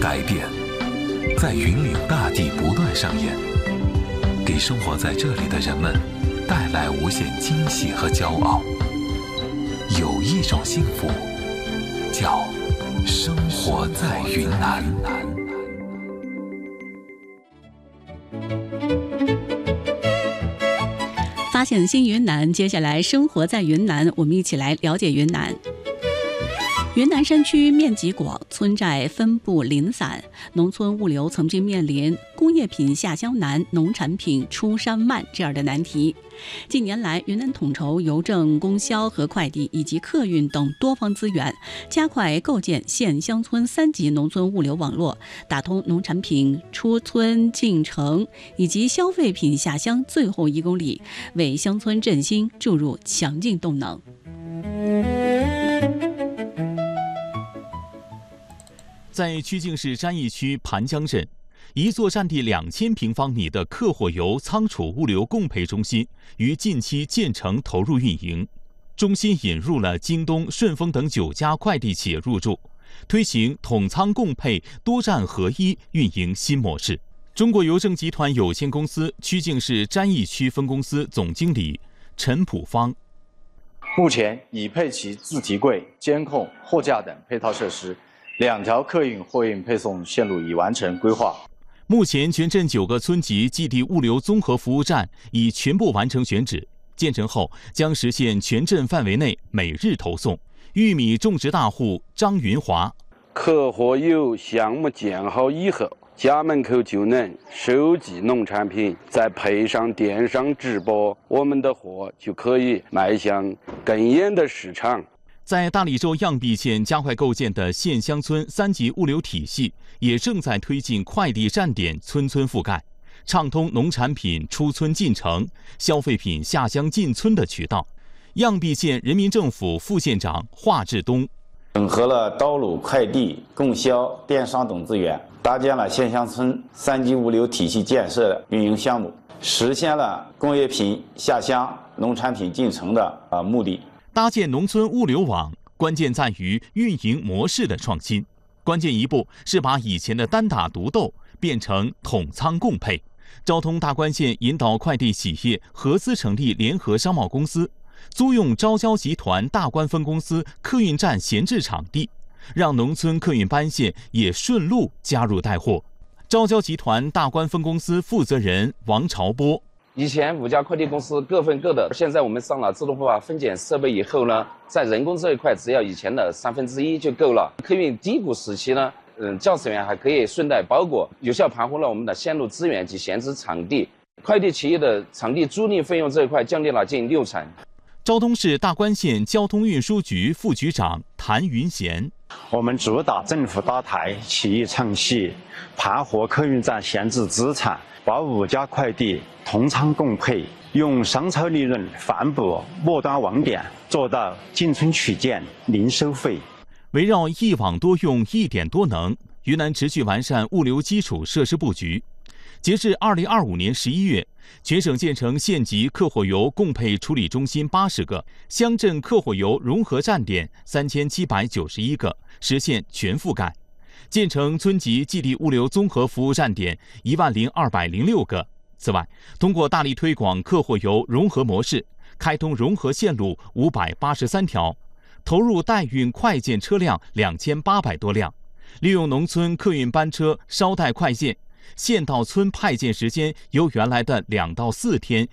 改变在云岭大地不断上演，给生活在这里的人们带来无限惊喜和骄傲。有一种幸福，叫生活在云南。 发现新云南，接下来生活在云南，我们一起来了解云南。云南山区面积广，村寨分布零散，农村物流曾经面临工业品下乡难、农产品出山慢这样的难题。近年来，云南统筹邮政、供销和快递以及客运等多方资源，加快构建县乡村3级农村物流网络，打通农产品出村进城以及消费品下乡最后1公里，为乡村振兴注入强劲动能。 在曲靖市沾益区盘江镇，一座占地2000平方米的客货油仓储物流供配中心于近期建成投入运营。中心引入了京东、顺丰等9家快递企业入驻，推行统仓供配、多站合一运营新模式。中国邮政集团有限公司曲靖市沾益区分公司总经理陈普芳： 目前已配齐自提柜、监控、货架等配套设施，2条客运货运配送线路已完成规划。 目前全镇9个村级基地物流综合服务站已全部完成选址，建成后将实现全镇范围内每日投送。玉米种植大户张云华： 客货油项目建好以后，家门口就能收集农产品，再配上电商直播，我们的货就可以迈向更远的市场。 在大理州漾濞县加快构建的县乡村3级物流体系，也正在推进快递站点村村覆盖，畅通农产品出村进城、消费品下乡进村的渠道。漾濞县人民政府副县长华志东： 整合了道路、快递、供销、电商等资源，搭建了县乡村3级物流体系建设运营项目，实现了工业品下乡、农产品进城的目的。 搭建农村物流网，关键在于运营模式的创新。关键一步是把以前的单打独斗变成统仓共配。昭通大关县引导快递企业合资成立联合商贸公司，租用昭交集团大关分公司客运站闲置场地，让农村客运班线也顺路加入带货。昭交集团大关分公司负责人王朝波： 以前5家快递公司各分各的，现在我们上了自动化分拣设备以后呢，在人工这一块只要以前的1/3就够了。客运低谷时期呢，驾驶员还可以顺带包裹，有效盘活了我们的线路资源及闲置场地。快递企业的场地租赁费用这一块降低了近60%。 昭通市大关县交通运输局副局长谭云贤： 我们主打政府搭台、企业唱戏，盘活客运站闲置资产，把5家快递同仓共配，用商超利润反哺末端网点，做到进村取件零收费。 围绕一网多用、一点多能，云南持续完善物流基础设施布局。截至2025年11月，全省建成县级客货油供配处理中心80个，乡镇客货油融合站点3791个，实现全覆盖；建成村级基地物流综合服务站点10206个。此外，通过大力推广客货油融合模式，开通融合线路583条，投入代运快件车辆2800多辆，利用农村客运班车捎带快件，县到村派件时间由原来的2到4天